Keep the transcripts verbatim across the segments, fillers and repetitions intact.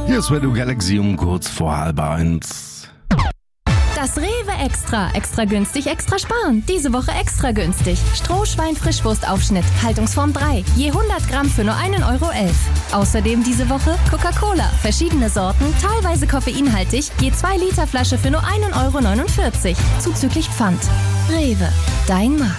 Hier ist Radio Galaxy um kurz vor halb eins. Das Rewe Extra. Extra günstig, extra sparen. Diese Woche extra günstig. Strohschwein-Frischwurstaufschnitt. Haltungsform drei. Je hundert Gramm für nur einen Euro elf. Außerdem diese Woche Coca-Cola. Verschiedene Sorten, teilweise koffeinhaltig. Je zwei Liter Flasche für nur einen Euro neunundvierzig. Zuzüglich Pfand. Rewe. Dein Markt.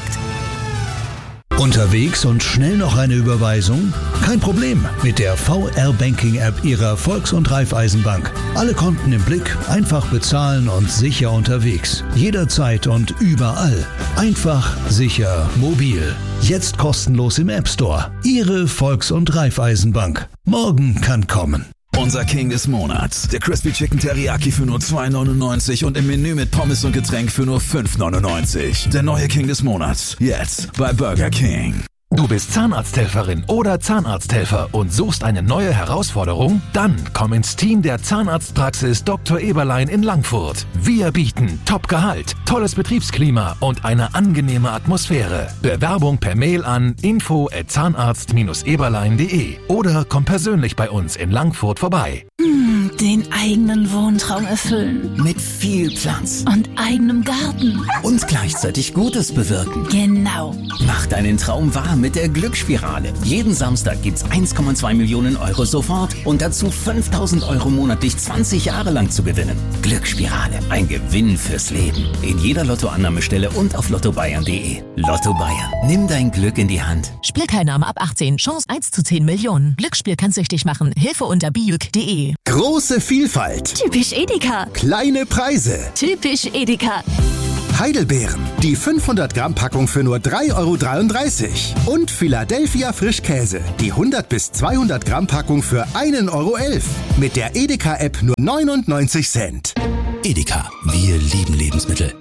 Unterwegs und schnell noch eine Überweisung? Kein Problem mit der V R-Banking-App Ihrer Volks- und Raiffeisenbank. Alle Konten im Blick, einfach bezahlen und sicher unterwegs. Jederzeit und überall. Einfach, sicher, mobil. Jetzt kostenlos im App Store. Ihre Volks- und Raiffeisenbank. Morgen kann kommen. Unser King des Monats. Der Crispy Chicken Teriyaki für nur zwei neunundneunzig und im Menü mit Pommes und Getränk für nur fünf neunundneunzig. Der neue King des Monats. Jetzt bei Burger King. Du bist Zahnarzthelferin oder Zahnarzthelfer und suchst eine neue Herausforderung? Dann komm ins Team der Zahnarztpraxis Doktor Eberlein in Langfurt. Wir bieten Top-Gehalt, tolles Betriebsklima und eine angenehme Atmosphäre. Bewerbung per Mail an info at zahnarzt eberlein punkt de oder komm persönlich bei uns in Langfurt vorbei. Hm, den eigenen Wohntraum erfüllen. Mit viel Platz. Und eigenem Garten. Und gleichzeitig Gutes bewirken. Genau. Mach deinen Traum wahr mit der Glücksspirale. Jeden Samstag gibt's eins Komma zwei Millionen Euro sofort und dazu fünftausend Euro monatlich zwanzig Jahre lang zu gewinnen. Glücksspirale. Ein Gewinn fürs Leben. In jeder Lottoannahmestelle und auf lotto bayern punkt de. Lotto Bayern. Nimm dein Glück in die Hand. Spielteilnahme ab achtzehn. Chance eins zu zehn Millionen. Glücksspiel kann süchtig machen. Hilfe unter biuk punkt de. Große Vielfalt. Typisch Edeka. Kleine Preise. Typisch Edeka. Heidelbeeren. Die fünfhundert Gramm Packung für nur drei Euro dreiunddreißig. Und Philadelphia Frischkäse. Die hundert bis zweihundert Gramm Packung für einen Euro elf. Mit der Edeka-App nur neunundneunzig Cent. Edeka. Wir lieben Lebensmittel.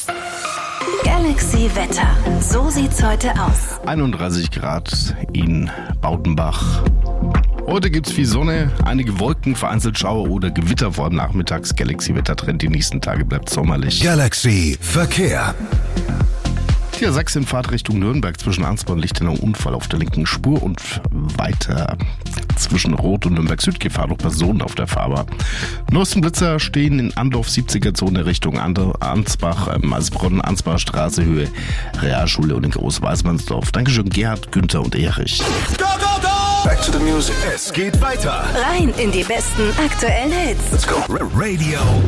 Galaxy Wetter. So sieht's heute aus. einunddreißig Grad in Bautenbach. Heute gibt's viel Sonne, einige Wolken, vereinzelt Schauer oder Gewitter vor allem nachmittags. Galaxy-Wettertrend, die nächsten Tage bleibt sommerlich. Galaxy Verkehr. Hier Sachsen in Fahrt Richtung Nürnberg zwischen Ansbach und Lichtenau Unfall auf der linken Spur und weiter zwischen Rot und Nürnberg Süd Gefahr durch Personen auf der Fahrbahn. Neuesten Blitzer stehen in Andorf siebziger Zone Richtung Ansbach, ähm, Maisbronn, Ansbacher Straße, Höhe Realschule und in Großweißmannsdorf. Dankeschön Gerhard, Günther und Erich. Go, go, go! Back to the music. Es geht weiter. Rein in die besten aktuellen Hits. Let's go. Radio